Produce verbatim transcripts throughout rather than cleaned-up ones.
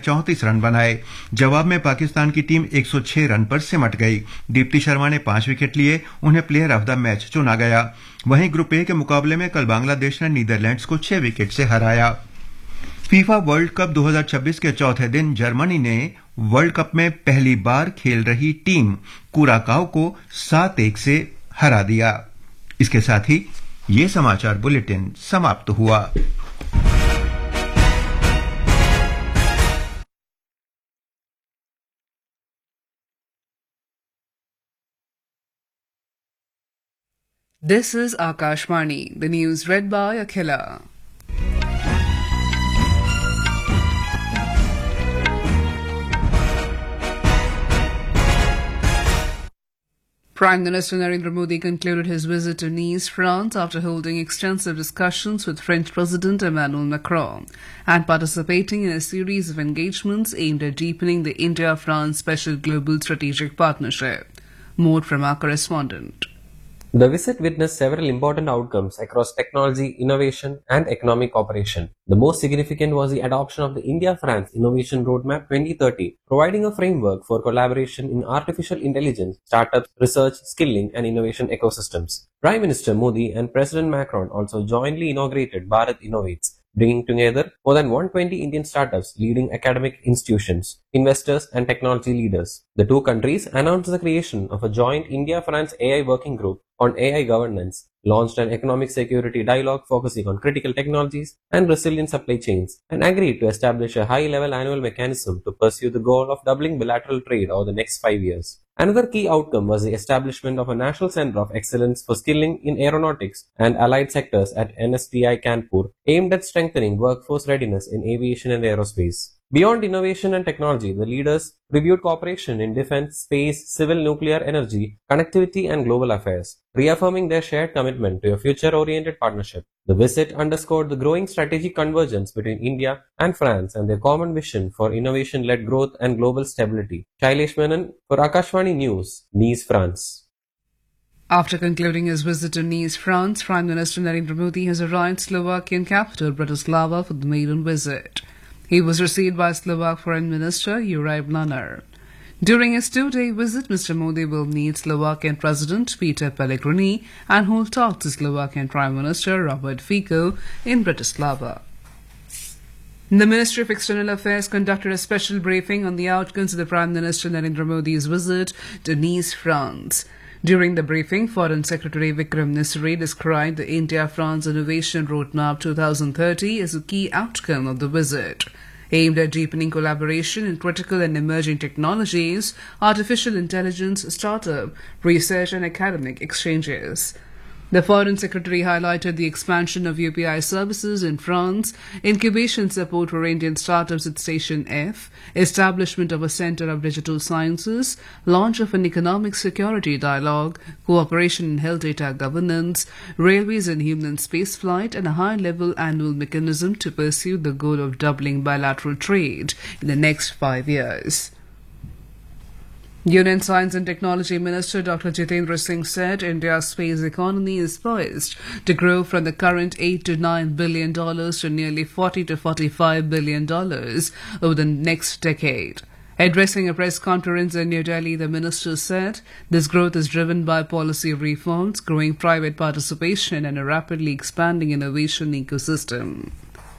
चौंतीस रन बनाए। जवाब में पाकिस्तान की टीम एक सौ छह रन पर सिमट गई। दीप्ति शर्मा ने पांच विकेट लिए, उन्हें प्लेयर ऑफ द मैच चुना गया। वहीं ग्रुप ए के मुकाबले में कल बांग्लादेश ने नीदरलैंड्स को छह विकेट से हराया। फीफा वर्ल्ड कप दो हज़ार छब्बीस के चौथे दिन जर्मनी ने वर्ल्ड कप में पहली बार खेल रही टीम कुराकाओ को सात एक से हरा दिया। इसके साथ ही ये समाचार बुलेटिन समाप्त हुआ। This is Akashvani, the news read by Akhila. Prime Minister Narendra Modi concluded his visit to Nice, France, after holding extensive discussions with French President Emmanuel Macron and participating in a series of engagements aimed at deepening the India-France Special Global Strategic Partnership. More from our correspondent. The visit witnessed several important outcomes across technology, innovation, and economic cooperation. The most significant was the adoption of the India-France Innovation Roadmap twenty thirty, providing a framework for collaboration in artificial intelligence, startups, research, skilling, and innovation ecosystems. Prime Minister Modi and President Macron also jointly inaugurated Bharat Innovates, bringing together more than one hundred twenty Indian startups, leading academic institutions, investors, and technology leaders. The two countries announced the creation of a joint India-France A I working group on A I governance, launched an economic security dialogue focusing on critical technologies and resilient supply chains, and agreed to establish a high-level annual mechanism to pursue the goal of doubling bilateral trade over the next five years. Another key outcome was the establishment of a National Center of Excellence for Skilling in Aeronautics and Allied Sectors at N S T I Kanpur, aimed at strengthening workforce readiness in aviation and aerospace. Beyond innovation and technology, the leaders reviewed cooperation in defense, space, civil nuclear energy, connectivity, and global affairs, reaffirming their shared commitment to a future-oriented partnership. The visit underscored the growing strategic convergence between India and France and their common vision for innovation-led growth and global stability. Shailesh Menon for Akashvani News, Nice, France. After concluding his visit to Nice, France, Prime Minister Narendra Modi has arrived Slovakian capital Bratislava for the maiden visit. He was received by Slovak Foreign Minister Juraj Mlnar. During his two-day visit, Mister Modi will meet Slovakian President Peter Pellegrini and hold talks to Slovakian Prime Minister Robert Fico in Bratislava. The Ministry of External Affairs conducted a special briefing on the outcomes of the Prime Minister Narendra Modi's visit to Nice, France. During the briefing, Foreign Secretary Vikram Misri described the India-France Innovation Roadmap twenty thirty as a key outcome of the visit, aimed at deepening collaboration in critical and emerging technologies, artificial intelligence, startup, research and academic exchanges. The Foreign Secretary highlighted the expansion of U P I services in France, incubation support for Indian startups at Station F, establishment of a Centre of Digital Sciences, launch of an economic security dialogue, cooperation in health data governance, railways and human spaceflight, and a high-level annual mechanism to pursue the goal of doubling bilateral trade in the next five years. Union Science and Technology Minister Doctor Jitendra Singh said India's space economy is poised to grow from the current eight to nine billion dollars to nearly forty to forty-five billion dollars over the next decade. Addressing a press conference in New Delhi, the minister said this growth is driven by policy reforms, growing private participation, and a rapidly expanding innovation ecosystem.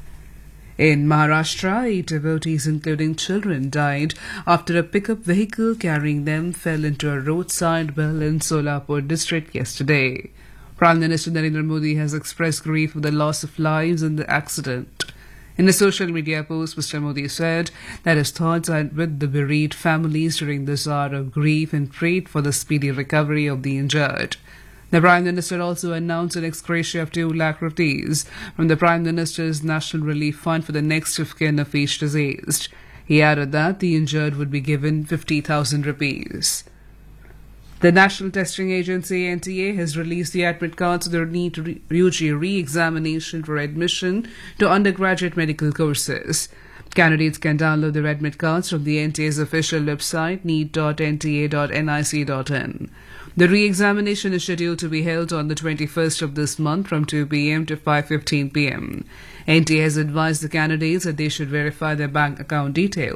In Maharashtra, eight devotees, including children, died after a pickup vehicle carrying them fell into a roadside well in Solapur district yesterday. Prime Minister Narendra Modi has expressed grief for the loss of lives in the accident. In a social media post, Mister Modi said that his thoughts are with the bereaved families during this hour of grief and prayed for the speedy recovery of the injured. The Prime Minister also announced an ex gratia of two lakh rupees from the Prime Minister's National Relief Fund for the next of kin of each deceased. He added that the injured would be given fifty thousand rupees. The National Testing Agency N T A has released the admit cards of the NEET U G re-examination for admission to undergraduate medical courses. Candidates can download their admit cards from the N T A's official website, neet dot n t a dot nic dot in. The re-examination is scheduled to be held on the twenty-first of this month from two p m to five fifteen p m N T A has advised the candidates that they should verify their bank account details